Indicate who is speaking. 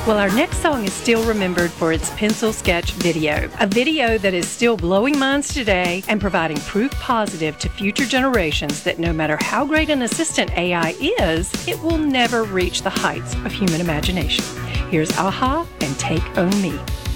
Speaker 1: Well, our next song is still remembered for its pencil sketch video, a video that is still blowing minds today and providing proof positive to future generations that no matter how great an assistant AI is, it will never reach the heights of human imagination. Here's a-ha and Take On Me.